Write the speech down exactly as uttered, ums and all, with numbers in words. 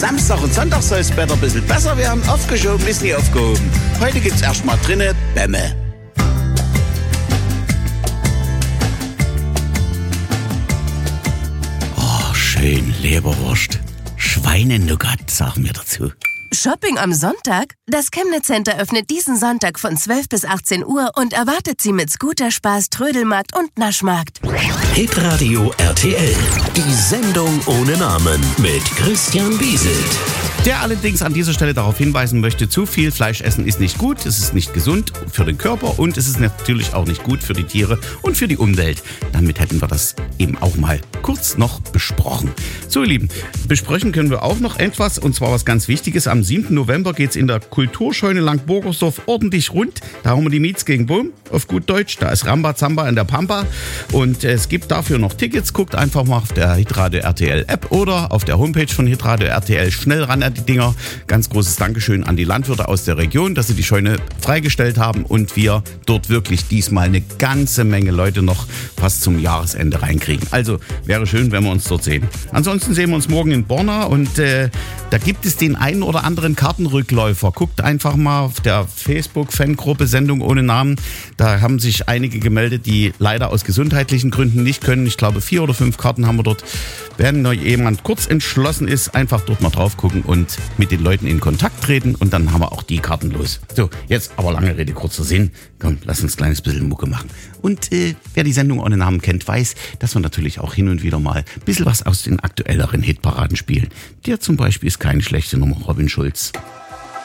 Samstag und Sonntag soll das Wetter ein bisschen besser werden. Aufgeschoben ist nie aufgehoben. Heute gibt's erstmal drinnen Bämme. Oh, schön Leberwurst. Schweinenougat, sagen wir dazu. Shopping am Sonntag? Das Chemnitz Center öffnet diesen Sonntag von zwölf bis achtzehn Uhr und erwartet Sie mit Scooterspaß, Trödelmarkt und Naschmarkt. Hitradio R T L, die Sendung ohne Namen mit Christian Bieselt. Der allerdings an dieser Stelle darauf hinweisen möchte, zu viel Fleisch essen ist nicht gut, es ist nicht gesund für den Körper und es ist natürlich auch nicht gut für die Tiere und für die Umwelt. Damit hätten wir das eben auch mal kurz noch besprochen. So, ihr Lieben, besprechen können wir auch noch etwas, und zwar was ganz Wichtiges. Am siebten November geht's in der Kulturscheune Langburgersdorf ordentlich rund. Da haben wir die Miets gegen Boom, auf gut Deutsch. Da ist Rambazamba in der Pampa und es gibt dafür noch Tickets. Guckt einfach mal auf der Hitradio R T L App oder auf der Homepage von Hitradio R T L schnell ran an die Dinger. Ganz großes Dankeschön an die Landwirte aus der Region, dass sie die Scheune freigestellt haben und wir dort wirklich diesmal eine ganze Menge Leute noch fast zum Jahresende reinkriegen. Also wäre schön, wenn wir uns dort sehen. Ansonsten sehen wir uns morgen in Borna und äh, da gibt es den einen oder anderen Kartenrückläufer. Guckt einfach mal auf der Facebook-Fangruppe Sendung ohne Namen. Da haben sich einige gemeldet, die leider aus gesundheitlichen Gründen nicht können. Ich glaube, vier oder fünf Karten haben wir dort. Wenn noch jemand kurz entschlossen ist, einfach dort mal drauf gucken und mit den Leuten in Kontakt treten und dann haben wir auch die Karten los. So, jetzt aber lange Rede, kurzer Sinn. Komm, lass uns ein kleines bisschen Mucke machen. Und äh, wer die Sendung ohne Namen kennt, weiß, dass wir natürlich auch hin und wieder mal ein bisschen was aus den aktuelleren Hitparaden spielen. Der zum Beispiel ist keine schlechte Nummer, Robin Schulz.